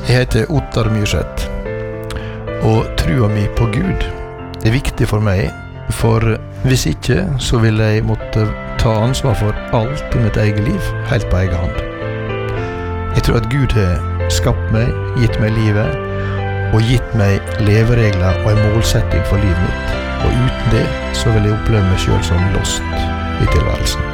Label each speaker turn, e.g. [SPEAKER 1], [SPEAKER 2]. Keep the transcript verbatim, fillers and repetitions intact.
[SPEAKER 1] Jeg heter Ottar Myrseth, og trua mi på Gud er viktig for meg, for hvis ikke så vil jeg måtte ta ansvar for alt i mitt eget liv, helt på egen hand. Jeg tror at Gud har skapt meg, gitt meg livet, og gitt meg leveregler og en målsetting for livet mitt. Og uten det så vil jeg oppleve meg selv som lost i tilværelsen.